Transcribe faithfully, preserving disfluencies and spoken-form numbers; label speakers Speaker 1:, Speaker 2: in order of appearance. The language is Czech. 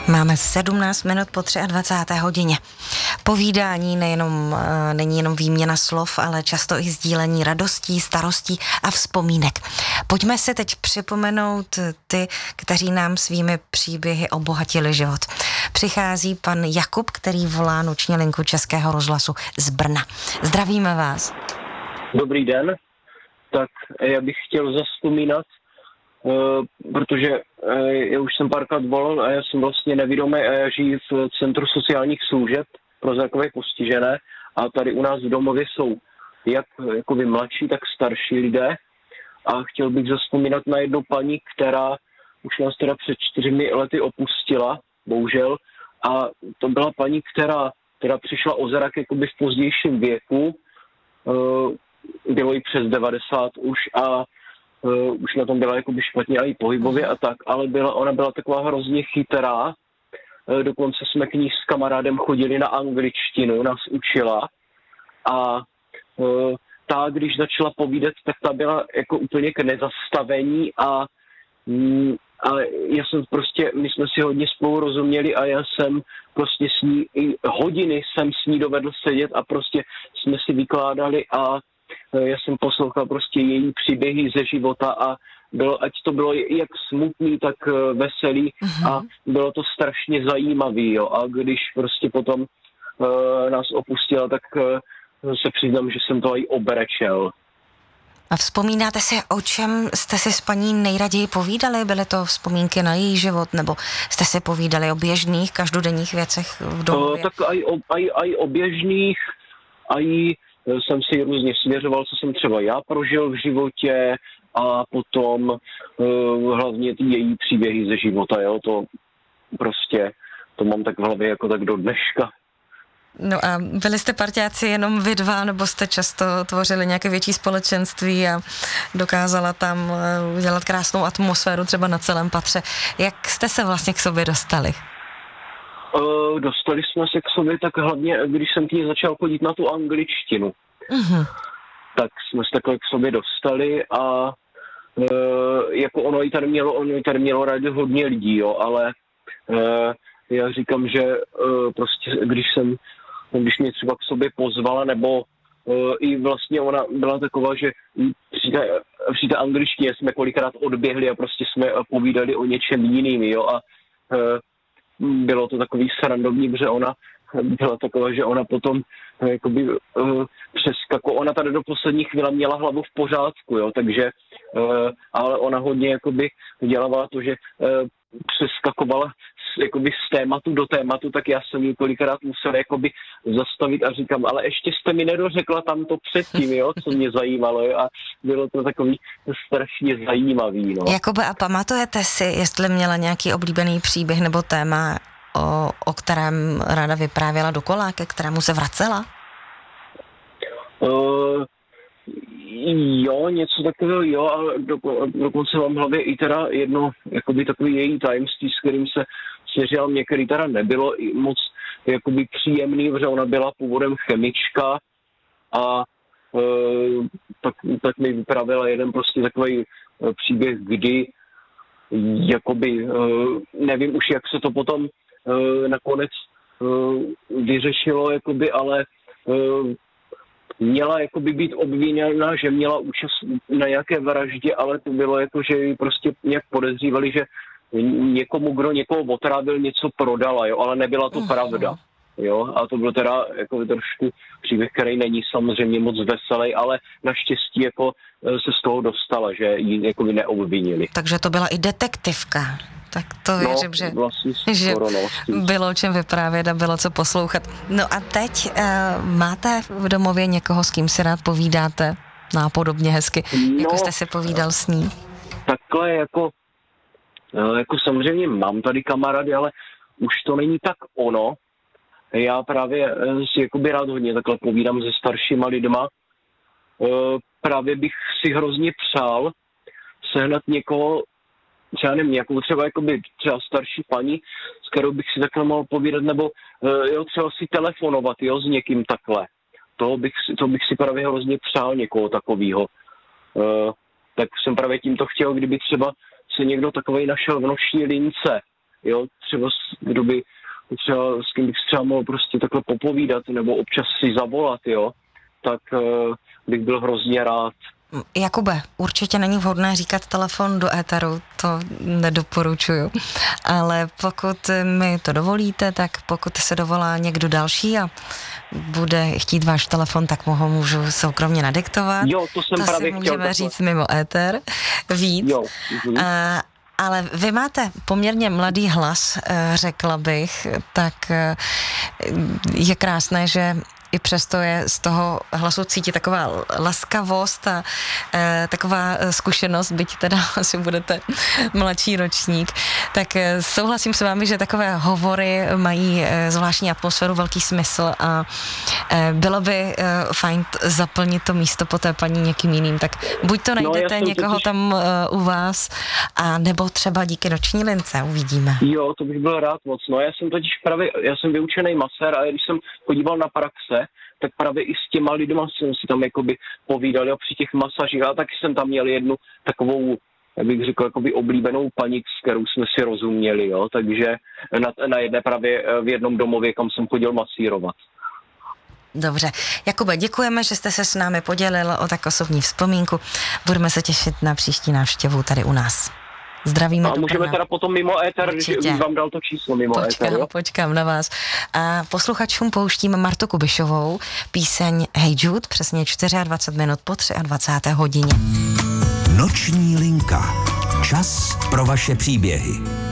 Speaker 1: Máme sedmnáct minut po dvacáté třetí hodině. Povídání nejenom, není jenom výměna slov, ale často i sdílení radostí, starostí a vzpomínek. Pojďme si teď připomenout ty, kteří nám svými příběhy obohatili život. Přichází pan Jakub, který volá noční linku Českého rozhlasu z Brna. Zdravíme vás.
Speaker 2: Dobrý den. Tak já bych chtěl zavzpomínat, Uh, protože uh, já už jsem párkrát volal a já jsem vlastně nevědomý a já žiju v Centru sociálních služeb pro zrakové postižené a tady u nás v domově jsou jak jakoby mladší, tak starší lidé a chtěl bych zavzpomínat na jednu paní, která už nás teda před čtyřmi lety opustila, bohužel, a to byla paní, která teda přišla o zrak jakoby v pozdějším věku, uh, bylo jí přes devadesát už a Uh, už na tom byla jakoby špatně a i pohybově a tak, ale byla, ona byla taková hrozně chytrá. Uh, dokonce jsme k ní s kamarádem chodili na angličtinu, nás učila. A uh, ta, když začala povídat, tak ta byla jako úplně k nezastavení a, mm, a já jsem prostě, my jsme si hodně spolu rozuměli a já jsem prostě s ní, i hodiny jsem s ní dovedl sedět a prostě jsme si vykládali a já jsem poslouchal prostě její příběhy ze života a bylo, ať to bylo jak smutný, tak veselý uh-huh. a bylo to strašně zajímavý, jo. A když prostě potom uh, nás opustila, tak uh, se přiznám, že jsem to i obrečel.
Speaker 1: A vzpomínáte si, o čem jste si s paní nejraději povídali? Byly to vzpomínky na její život, nebo jste si povídali o běžných, každodenních věcech v domově?
Speaker 2: Uh, tak aj o, aj, aj o běžných, aj jsem si různě svěřoval, co jsem třeba já prožil v životě a potom uh, hlavně ty její příběhy ze života, jo, to prostě, to mám tak v hlavě jako tak do dneška.
Speaker 1: No a byli jste parťáci jenom vy dva, nebo jste často tvořili nějaké větší společenství a dokázala tam udělat krásnou atmosféru třeba na celém patře. Jak jste se vlastně k sobě dostali?
Speaker 2: Uh, dostali jsme se k sobě tak hlavně, když jsem k ní začal chodit na tu angličtinu. Uh-huh. Tak jsme se takhle k sobě dostali a uh, jako ono i tady mělo, ono i tady mělo rádi hodně lidí, jo, ale uh, já říkám, že uh, prostě když jsem, když mě třeba k sobě pozvala, nebo uh, i vlastně ona byla taková, že při té, při té angličtině jsme kolikrát odběhli a prostě jsme povídali o něčem jiným, jo, a uh, bylo to takový srandovní, protože ona byla taková, že ona potom jakoby uh, přeskako, ona tady do poslední chvíle měla hlavu v pořádku, jo, takže, uh, ale ona hodně jakoby dělala to, že uh, přeskakovala z, jakoby z tématu do tématu, tak já jsem ji kolikrát musel jakoby zastavit a říkám, ale ještě jste mi nedořekla tam to předtím, jo, co mě zajímalo, jo, a bylo to takový strašně zajímavý, no.
Speaker 1: Jakoby, a pamatujete si, jestli měla nějaký oblíbený příběh nebo téma, o, o kterém ráda vyprávěla dokola, ke kterému se vracela?
Speaker 2: Uh, jo, něco takového, jo, ale do, dokonce mám v hlavě i teda jedno, jakoby takový její tajemství, s kterým se svěřila mě, který teda nebylo moc jakoby příjemný, protože ona byla původem chemička a uh, tak, tak mi vyprávěla jeden prostě takový uh, příběh, kdy jakoby, uh, nevím už, jak se to potom uh, nakonec uh, vyřešilo, jakoby, ale uh, měla jakoby být obviněna, že měla účast na nějaké vraždě, ale to bylo jako, že ji prostě nějak podezřívali, že někomu, kdo někoho otrávil, něco prodala, jo, ale nebyla to uh-huh. pravda. Jo, a to byl teda jako trošku příběh, který není samozřejmě moc veselý, ale naštěstí jako se z toho dostala, že ji jako by neobvinili.
Speaker 1: Takže to byla i detektivka. Tak to
Speaker 2: no,
Speaker 1: věřím, že,
Speaker 2: vlastně
Speaker 1: že
Speaker 2: skoro, no,
Speaker 1: bylo o čem vyprávět a bylo co poslouchat. No a teď uh, máte v domově někoho, s kým si rád povídáte? Nápodobně hezky, no, jako jste si povídal s ní.
Speaker 2: Takhle jako, jako samozřejmě mám tady kamarády, ale už to není tak ono. Já právě si jakoby rád hodně takhle povídám se staršíma lidma. Právě bych si hrozně přál sehnat někoho, třeba nevím, nějakou třeba, jakoby, třeba starší paní, s kterou bych si takhle mohl povídat, nebo jo, třeba si telefonovat, jo, s někým takhle. To bych, to bych si právě hrozně přál někoho takového. Tak jsem právě tímto chtěl, kdyby třeba se někdo takovej našel v noční lince, jo, třeba kdo by, třeba s kým bych třeba mohl prostě takhle popovídat, nebo občas si zavolat, jo, tak uh, bych byl hrozně rád.
Speaker 1: Jakube, určitě není vhodné říkat telefon do éteru, to nedoporučuju, ale pokud mi to dovolíte, tak pokud se dovolá někdo další a bude chtít váš telefon, tak mu ho můžu soukromně nadiktovat.
Speaker 2: Jo, to jsem
Speaker 1: to
Speaker 2: právě
Speaker 1: si
Speaker 2: chtěl.
Speaker 1: můžeme říct mimo éter víc.
Speaker 2: Jo.
Speaker 1: A, ale vy máte poměrně mladý hlas, řekla bych, tak je krásné, že i přesto je z toho hlasu cítit taková laskavost a e, taková zkušenost, byť teda asi budete mladší ročník, tak e, souhlasím s vámi, že takové hovory mají e, zvláštní atmosféru, velký smysl a e, bylo by e, fajn zaplnit to místo po té paní někým jiným, tak buď to najdete no, někoho totiž... tam e, u vás, a nebo třeba díky noční lince, uvidíme.
Speaker 2: Jo, to bych byl rád moc, no já jsem totiž právě, já jsem vyučený masér a když jsem podíval na praxe, tak právě i s těma lidma jsem si tam jakoby povídal, jo, při těch masažích, a taky jsem tam měl jednu takovou, jak bych řekl, jakoby oblíbenou paní, s kterou jsme si rozuměli, jo, takže na, na jedné právě v jednom domově, kam jsem chodil masírovat.
Speaker 1: Dobře. Jakube, děkujeme, že jste se s námi podělil o tak osobní vzpomínku. Budeme se těšit na příští návštěvu tady u nás. Zdravíme.
Speaker 2: A můžeme teda potom mimo éter, že vám dal to číslo mimo
Speaker 1: počkám,
Speaker 2: éter, jo?
Speaker 1: Počkám na vás. A posluchačům pouštím Martu Kubišovou, píseň Hey Jude, přesně dvacet čtyři minut po dvacáté třetí hodině.
Speaker 3: Noční linka. Čas pro vaše příběhy.